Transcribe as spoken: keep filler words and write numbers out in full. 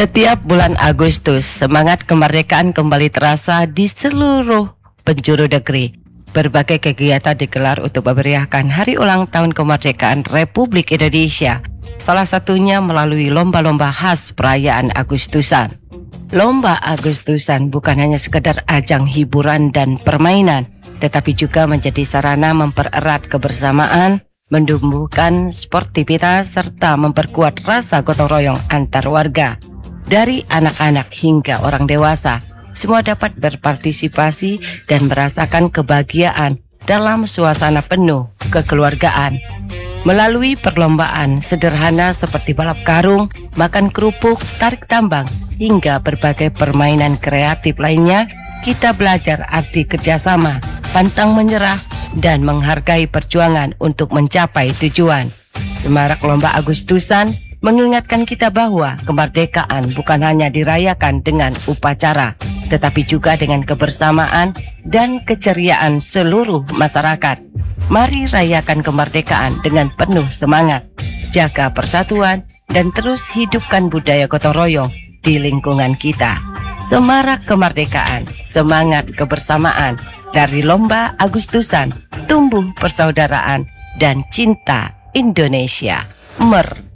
Setiap bulan Agustus, semangat kemerdekaan kembali terasa di seluruh penjuru negeri. Berbagai kegiatan digelar untuk memeriahkan hari ulang tahun kemerdekaan Republik Indonesia. Salah satunya melalui lomba-lomba khas perayaan Agustusan. Lomba Agustusan bukan hanya sekedar ajang hiburan dan permainan, tetapi juga menjadi sarana mempererat kebersamaan, menumbuhkan sportivitas, serta memperkuat rasa gotong royong antar warga. Dari anak-anak hingga orang dewasa, semua dapat berpartisipasi dan merasakan kebahagiaan dalam suasana penuh kekeluargaan. Melalui perlombaan sederhana seperti balap karung, makan kerupuk, tarik tambang, hingga berbagai permainan kreatif lainnya, kita belajar arti kerjasama, pantang menyerah, dan menghargai perjuangan untuk mencapai tujuan. Semarak Lomba Agustusan mengingatkan kita bahwa kemerdekaan bukan hanya dirayakan dengan upacara, tetapi juga dengan kebersamaan dan keceriaan seluruh masyarakat. Mari rayakan kemerdekaan dengan penuh semangat, jaga persatuan, dan terus hidupkan budaya gotong royong di lingkungan kita. Semarak kemerdekaan, semangat kebersamaan, dari Lomba Agustusan, tumbuh persaudaraan dan cinta Indonesia. Mer